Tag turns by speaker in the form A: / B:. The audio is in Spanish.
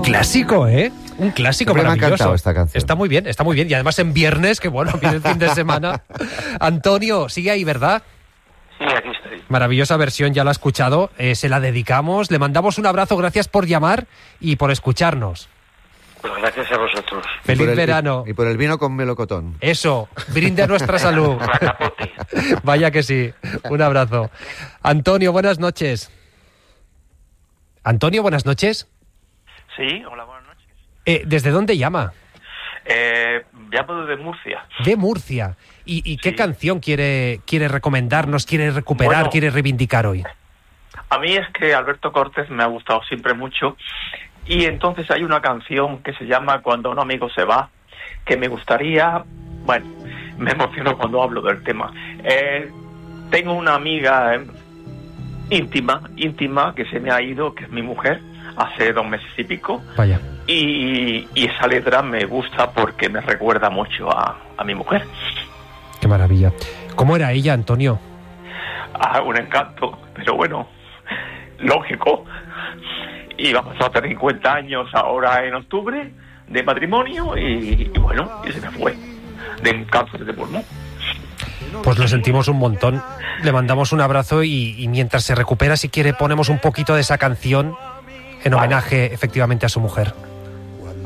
A: clásico, ¿eh? Un clásico
B: Siempre
A: maravilloso.
B: me ha encantado esta canción.
A: Está muy bien, está muy bien. Y además en viernes, que bueno, viene el fin de semana. Antonio, sigue ahí, ¿verdad?
C: Sí, aquí estoy.
A: Maravillosa versión, ya la ha escuchado. Se la dedicamos. Le mandamos un abrazo, gracias por llamar y por escucharnos.
C: Pues gracias a vosotros.
A: Feliz verano.
B: Y por el vino con melocotón.
A: Eso, brinde nuestra salud.
C: Racapote.
A: Vaya que sí. Un abrazo. Antonio, buenas noches. Antonio, buenas noches.
C: Sí, hola, buenas noches.
A: ¿Desde dónde llama?
C: Llamo desde Murcia.
A: De Murcia. ¿Y qué
C: Sí.
A: canción quiere recomendarnos, quiere recuperar,
C: Bueno,
A: quiere reivindicar hoy?
C: A mí es que Alberto Cortés me ha gustado siempre mucho y entonces hay una canción que se llama Cuando un amigo se va, que me gustaría, bueno, me emociono cuando hablo del tema. Tengo una amiga íntima que se me ha ido, que es mi mujer, hace 2 meses y pico.
A: Vaya.
C: Y esa letra me gusta porque me recuerda mucho a mi mujer.
A: Qué maravilla. ¿Cómo era ella, Antonio?
C: Un encanto, pero bueno, lógico. Y vamos a tener 50 años ahora en octubre de matrimonio y bueno, y se me fue de un cáncer de pulmón.
A: Pues lo sentimos un montón. Le mandamos un abrazo y mientras se recupera, si quiere, ponemos un poquito de esa canción en homenaje efectivamente a su mujer.